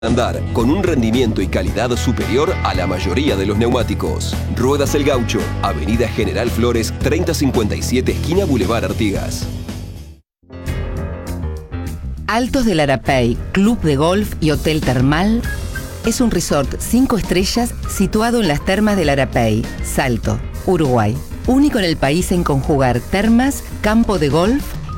Andar con un rendimiento y calidad superior a la mayoría de los neumáticos. Ruedas El Gaucho, Avenida General Flores 3057, esquina Boulevard Artigas. Altos del Arapey, Club de Golf y Hotel Termal es un resort 5 estrellas situado en las termas del Arapey, Salto, Uruguay. Único en el país en conjugar termas, campo de golf,